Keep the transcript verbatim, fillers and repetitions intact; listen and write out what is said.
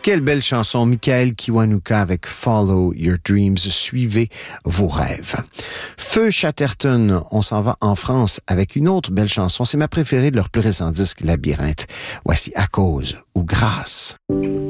Quelle belle chanson, Michael Kiwanuka avec Follow Your Dreams, suivez vos rêves. Feu Chatterton, on s'en va en France avec une autre belle chanson, c'est ma préférée de leur plus récent disque, Labyrinthe. Voici À cause ou grâce.